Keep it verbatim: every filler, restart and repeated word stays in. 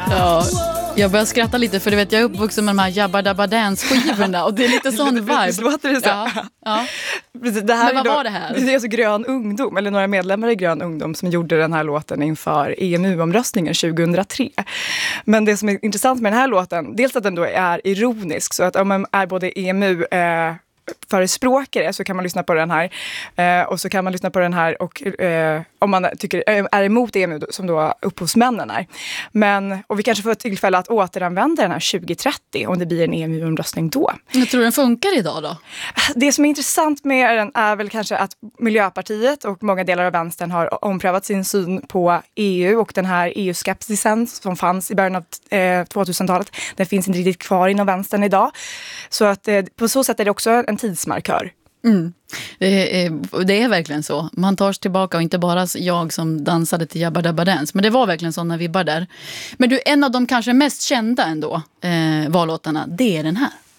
Ja, jag börjar skratta lite för du vet jag är uppvuxen med de här Jabba Dabba Dance-skivorna och det är lite sån vibe. Visst låter det så? Ja, ja. Precis, det här Men vad då, var det här? Det är alltså Grön ungdom, eller några medlemmar i Grön ungdom som gjorde den här låten inför E M U-omröstningen tjugohundratre. Men det som är intressant med den här låten, dels att den då är ironisk, så att om man är både E M U eh, förespråkare så kan man lyssna på den här eh, och så kan man lyssna på den här och eh, om man tycker är emot E M U som då upphovsmännen är. Men, och vi kanske får ett tillfälle att återanvända den här tjugotrettio om det blir en E M U-omröstning då. Jag tror den funkar idag då? Det som är intressant med den är väl kanske att Miljöpartiet och många delar av vänstern har omprövat sin syn på E U och den här E U-skepsisen som fanns i början av eh, tvåtusentalet. Den finns inte riktigt kvar inom vänstern idag. Så att eh, på så sätt är det också en tidsmarkör. Mm. Det, är, det är verkligen så. Man tar sig tillbaka och inte bara jag som dansade till Jabba Dabba Dance. Men det var verkligen sådana vibbar där. Men du, en av de kanske mest kända ändå eh, vallåtarna, det är den här.